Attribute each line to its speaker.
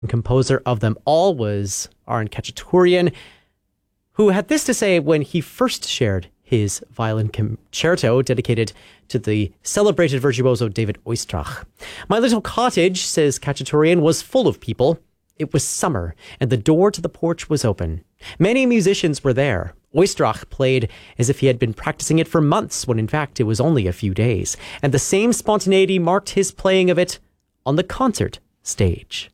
Speaker 1: composer of them all was Aron Khachaturian, who had this to say when he first shared his violin concerto dedicated to the celebrated virtuoso David Oistrakh. "My little cottage," says Khachaturian, "was full of people. It was summer, and the door to the porch was open. Many musicians were there. Oistrakh played as if he had been practicing it for months, when in fact it was only a few days, and the same spontaneity marked his playing of it on the concert stage."